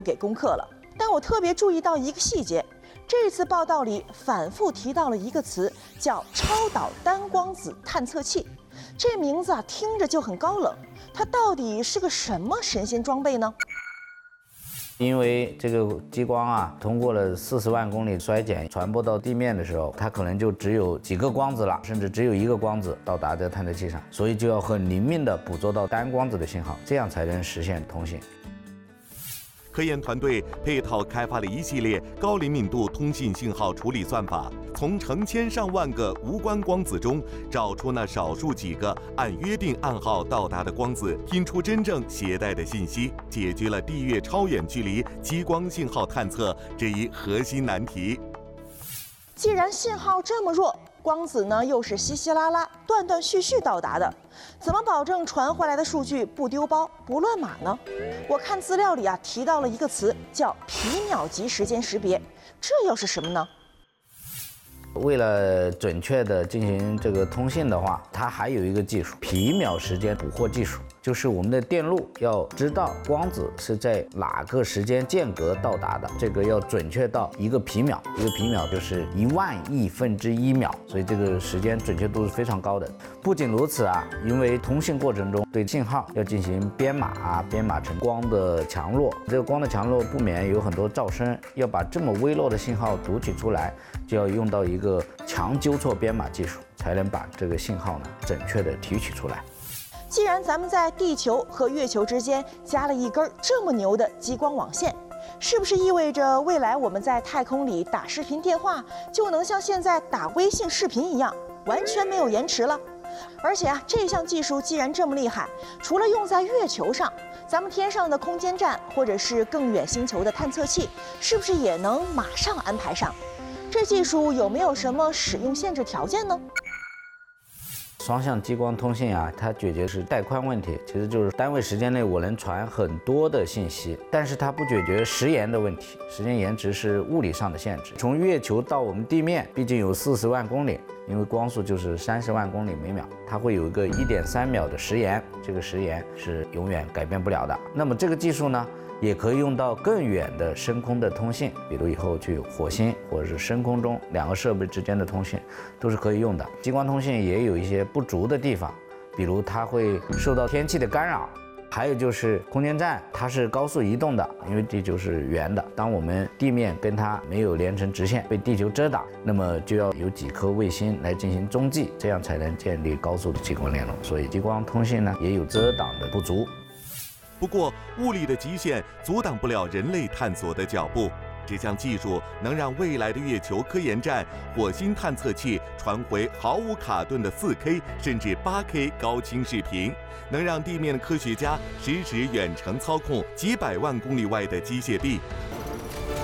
给攻克了。但我特别注意到一个细节，这次报道里反复提到了一个词，叫超导单光子探测器。这名字听着就很高冷，它到底是个什么神仙装备呢？ 因为这个激光通过了40万公里衰减传播到地面的时候，它可能就只有几个光子了，甚至只有一个光子到达这个探测器上，所以就要很灵敏地捕捉到单光子的信号，这样才能实现通信。 科研团队配套开发了一系列高灵敏度通信信号处理算法，从成千上万个无关光子中找出那少数几个按约定暗号到达的光子，拼出真正携带的信息，解决了地月超远距离激光信号探测这一核心难题。 既然信号这么弱，光子呢又是稀稀拉拉、断断续续到达的，怎么保证传回来的数据不丢包、不乱码呢？我看资料里提到了一个词，叫皮秒级时间识别，这又是什么呢？ 为了准确地进行这个通信的话，它还有一个技术，皮秒时间捕获技术。就是我们的电路要知道光子是在哪个时间间隔到达的，这个要准确到1个皮秒，1个皮秒就是10000亿分之1秒，所以这个时间准确度是非常高的。不仅如此因为通信过程中对信号要进行编码编码成光的强弱，这个光的强弱不免有很多噪声，要把这么微弱的信号读取出来，就要用到一个强纠错编码技术，才能把这个信号准确地提取出来。 既然咱们在地球和月球之间加了一根这么牛的激光网线，是不是意味着未来我们在太空里打视频电话就能像现在打微信视频一样，完全没有延迟了？而且这项技术既然这么厉害，除了用在月球上，咱们天上的空间站或者是更远星球的探测器，是不是也能马上安排上？这技术有没有什么使用限制条件呢？ 双向激光通信它解决是带宽问题，其实就是单位时间内我能传很多的信息，但是它不解决时延的问题，时间延迟是物理上的限制。从月球到我们地面，毕竟有40万公里，因为光速就是30万公里每秒，它会有一个1.3秒的时延，这个时延是永远改变不了的。那么这个技术呢，也可以用到更远的深空的通信，比如以后去火星或者是深空中2个设备之间的通信都是可以用的。激光通信也有一些不足的地方，比如它会受到天气的干扰，还有就是空间站它是高速移动的，因为地球是圆的，当我们地面跟它没有连成直线，被地球遮挡，那么就要有几颗卫星来进行中继，这样才能建立高速的激光联络。所以激光通信呢也有遮挡的不足。 不过，物理的极限阻挡不了人类探索的脚步。这项技术能让未来的月球科研站、火星探测器传回毫无卡顿的4K 甚至8K 高清视频，能让地面的科学家实时远程操控几百万公里外的机械臂，